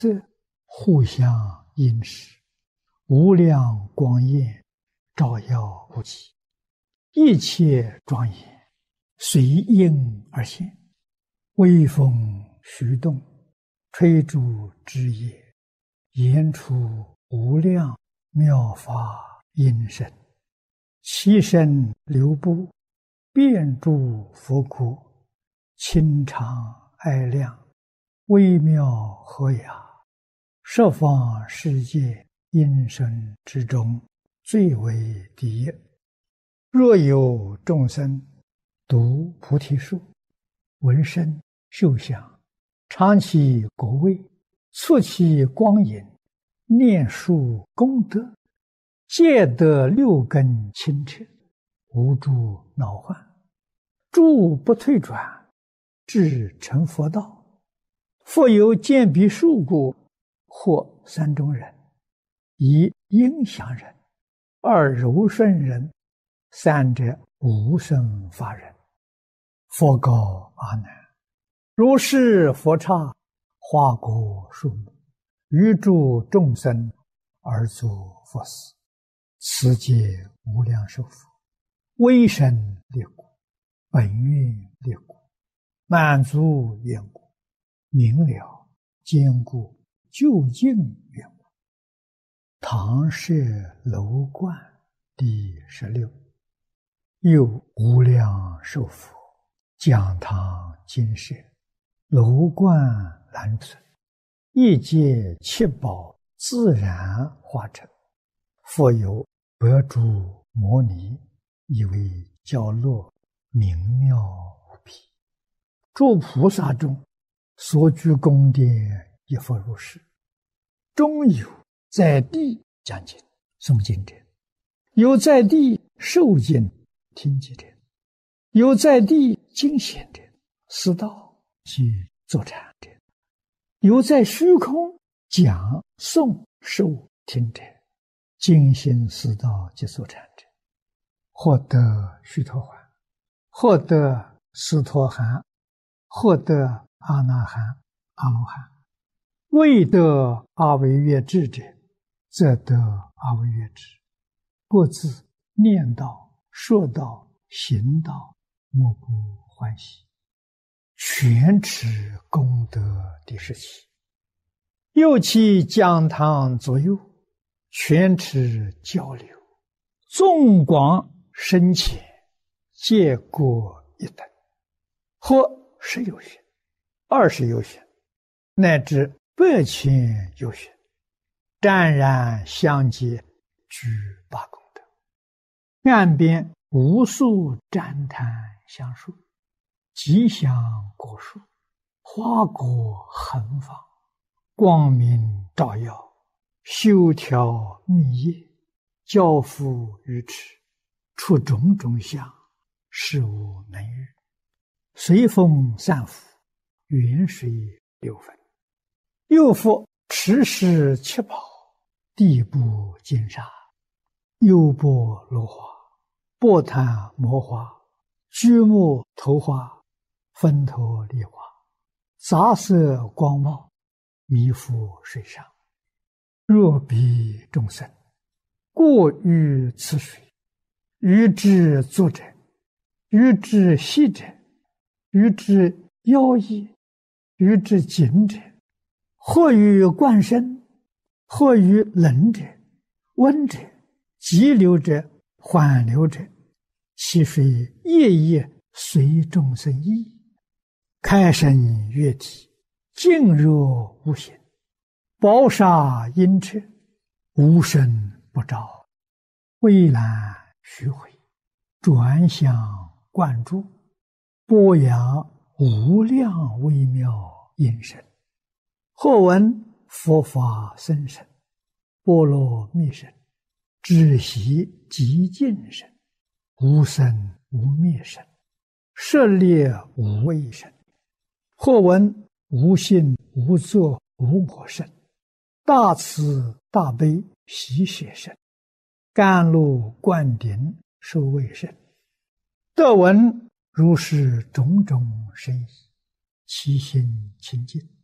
这互相映饰，无量光焰照耀不齐，一切庄严随应而现，微风徐动，吹竹枝叶，言出无量妙法音声，其声流布，遍诸佛国，清长爱亮，微妙和雅，十方世界音声之中最为第一。若有众生读菩提树，闻声嗅香，尝其果味，触其光影，念述功德，皆得六根清澈，无诸恼患，诸不退转，至成佛道。复有见彼树故，或三种人：一应祥人，二柔顺人，三者无生法人。佛告阿难：如是佛刹，花果树木，于诸众生而作佛事，此皆无量寿佛，威神力故，本愿力故，满足愿故，明了坚固究竟愿故。唐舍楼观第16。又无量寿佛讲堂金舍，楼观栏村，一界七宝自然化成，复有百诸摩尼，以为教乐，明妙无比。诸菩萨中所居宫殿，亦复如是。中有在地讲经诵经者，有在地受经听经者，有在地经显者，思道及坐禅者，有在虚空讲诵受听者，精心思道及坐禅者，获得须陀洹，获得斯陀含，获得阿那含、阿罗汉。未得阿惟越致者，则得阿惟越致。各自念道、说道、行道，莫不欢喜。全持功德第17。又其讲堂左右，全持交流，纵广深浅，皆各一等，或10有许、20有许，乃至100千有许，湛然相接，具八功德。岸边无数旃檀香树，吉祥果树，花果横放，光明照耀，修条密叶，交付于持，出种种相，事无能遇。随风散伏，远水流分。又复持世七宝，地部金沙，优波罗花，波檀摩花，居木头花，分头梨花，杂色光茂，弥覆水上。若彼众生过于此水，于之作者，于之息者，于之妖异，于之紧者，或于灌身，或于冷者、温者、急流者、缓流者，其水夜夜随众生意，开生悦体，静若无形，宝沙阴彻，无声不照，蔚蓝虚回，转向灌注，播扬无量微妙音声。或闻佛法僧声，波罗蜜声，止息极静声，无生无灭声，舍猎无畏声。或闻无性无作无我声，大慈大悲喜舍声，甘露灌顶受畏声。得闻如是种种声意，其心清净，